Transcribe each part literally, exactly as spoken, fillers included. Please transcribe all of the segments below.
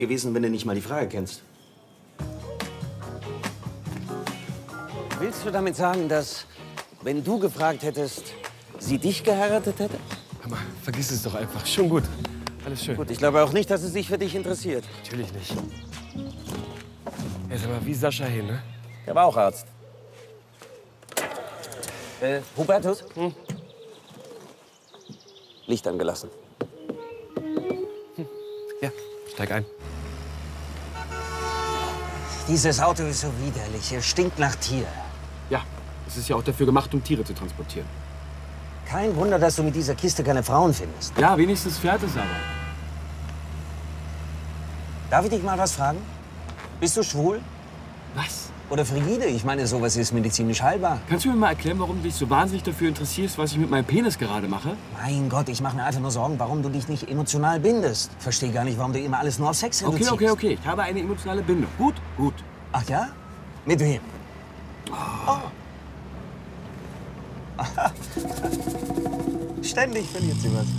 gewesen, wenn du nicht mal die Frage kennst. Willst du damit sagen, dass, wenn du gefragt hättest, sie dich geheiratet hätte? Aber vergiss es doch einfach. Schon gut. Alles schön. Gut, ich glaube auch nicht, dass es sich für dich interessiert. Natürlich nicht. Er ist aber wie Sascha hin, ne? Der war auch Arzt. Äh, Hubertus? Hm? Licht angelassen. Hm. Ja, steig ein. Dieses Auto ist so widerlich. Es stinkt nach Tier. Ja, es ist ja auch dafür gemacht, um Tiere zu transportieren. Kein Wunder, dass du mit dieser Kiste keine Frauen findest. Ja, wenigstens fährt es aber. Darf ich dich mal was fragen? Bist du schwul? Was? Oder frigide? Ich meine, sowas ist medizinisch heilbar. Kannst du mir mal erklären, warum du dich so wahnsinnig dafür interessierst, was ich mit meinem Penis gerade mache? Mein Gott, ich mache mir einfach nur Sorgen, warum du dich nicht emotional bindest. Verstehe gar nicht, warum du immer alles nur auf Sex reduzierst. Okay, okay, okay. Ich habe eine emotionale Bindung. Gut, gut. Ach ja? Mit wem? Oh. Ständig verliert sie was.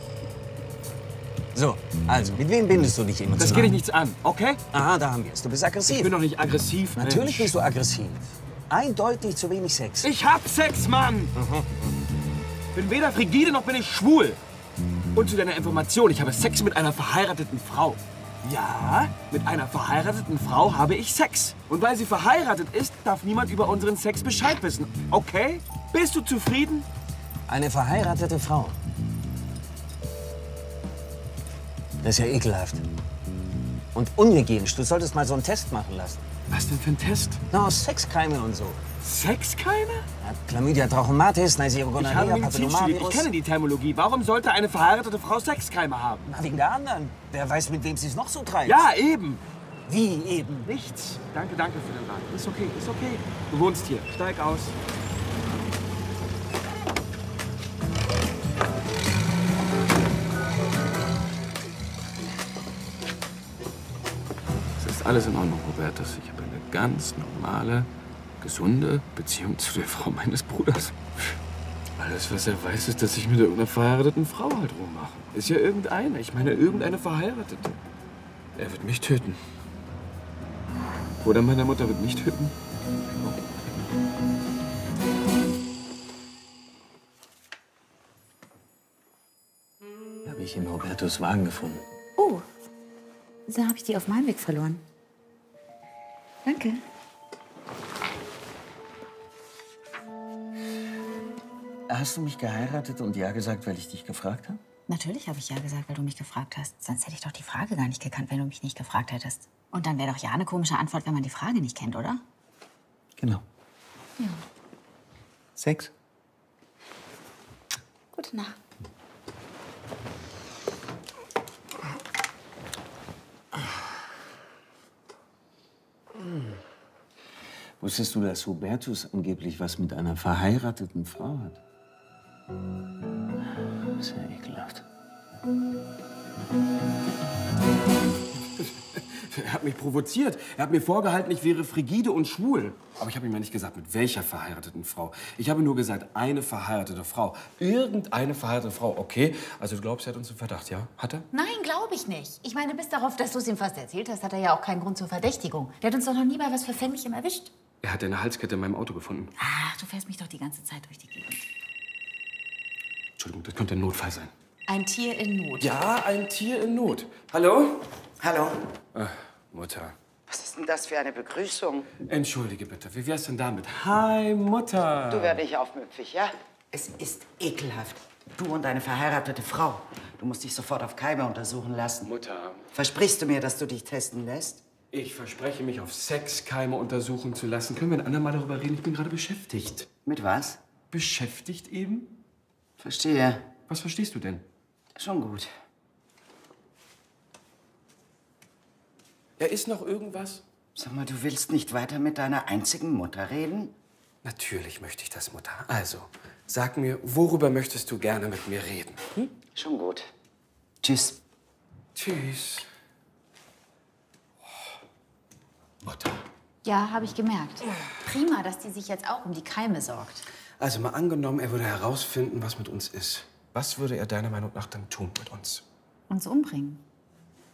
So, also, mit wem bindest du dich emotional? Das geht dich nichts an, okay? Aha, da haben wir es. Du bist aggressiv. Ich bin doch nicht aggressiv, Mensch. Natürlich bist du aggressiv. Eindeutig zu wenig Sex. Ich hab Sex, Mann! Mhm. Bin weder frigide noch bin ich schwul. Und zu deiner Information, ich habe Sex mit einer verheirateten Frau. Ja, mit einer verheirateten Frau habe ich Sex. Und weil sie verheiratet ist, darf niemand über unseren Sex Bescheid wissen. Okay? Bist du zufrieden? Eine verheiratete Frau. Das ist ja ekelhaft. Und unhygienisch. Du solltest mal so einen Test machen lassen. Was denn für ein Test? Na, aus Sexkeime und so. Sexkeime? Ja, Chlamydia trachomatis, Neisseria Ich habe gonorrhea, Medizin studiert. Ich Papillomavirus. kenne die Terminologie. Warum sollte eine verheiratete Frau Sexkeime haben? Na, wegen der anderen. Wer weiß, mit wem sie es noch so treibt. Ja, eben. Wie eben? Nichts. Danke, danke für den Rat. Ist okay, ist okay. Du wohnst hier. Steig aus. Es ist alles in Ordnung, Hubertus. Ich habe eine ganz normale, gesunde Beziehung zu der Frau meines Bruders. Alles, was er weiß, ist, dass ich mit irgendeiner verheirateten Frau halt rummache. Ist ja irgendeine. Ich meine, irgendeine Verheiratete. Er wird mich töten. Oder meine Mutter wird mich töten. Habe ich in Hubertus Wagen gefunden. Oh, so habe ich die auf meinem Weg verloren. Danke. Hast du mich geheiratet und ja gesagt, weil ich dich gefragt habe? Natürlich habe ich ja gesagt, weil du mich gefragt hast. Sonst hätte ich doch die Frage gar nicht gekannt, wenn du mich nicht gefragt hättest. Und dann wäre doch ja eine komische Antwort, wenn man die Frage nicht kennt, oder? Genau. Ja. Sex? Gute Nacht. Wusstest du, dass Hubertus angeblich was mit einer verheirateten Frau hat? Das ist ja ekelhaft. Er hat mich provoziert. Er hat mir vorgehalten, ich wäre frigide und schwul. Aber ich habe ihm ja nicht gesagt, mit welcher verheirateten Frau. Ich habe nur gesagt, eine verheiratete Frau. Irgendeine verheiratete Frau, okay? Also du glaubst, er hat uns im Verdacht, ja? Hat er? Nein, glaube ich nicht. Ich meine, bis darauf, dass du es ihm fast erzählt hast, hat er ja auch keinen Grund zur Verdächtigung. Der hat uns doch noch nie bei was Verfänglichem erwischt. Er hat eine Halskette in meinem Auto gefunden. Ach, du fährst mich doch die ganze Zeit durch die Gegend. Entschuldigung, das könnte ein Notfall sein. Ein Tier in Not. Ja, ein Tier in Not. Hallo? Hallo. Ach, Mutter. Was ist denn das für eine Begrüßung? Entschuldige bitte, wie wär's denn damit? Hi, Mutter. Du werde ich aufmüpfig, ja? Es ist ekelhaft. Du und deine verheiratete Frau. Du musst dich sofort auf Keime untersuchen lassen. Mutter. Versprichst du mir, dass du dich testen lässt? Ich verspreche mich, auf Sexkeime untersuchen zu lassen. Können wir ein andermal darüber reden? Ich bin gerade beschäftigt. Mit was? Beschäftigt eben? Verstehe. Was verstehst du denn? Schon gut. Ja, ist noch irgendwas? Sag mal, du willst nicht weiter mit deiner einzigen Mutter reden? Natürlich möchte ich das, Mutter. Also, sag mir, worüber möchtest du gerne mit mir reden? Hm? Schon gut. Tschüss. Tschüss. Oh, Mutter. Ja, habe ich gemerkt. Prima, dass die sich jetzt auch um die Keime sorgt. Also mal angenommen, er würde herausfinden, was mit uns ist. Was würde er deiner Meinung nach dann tun mit uns? Uns umbringen.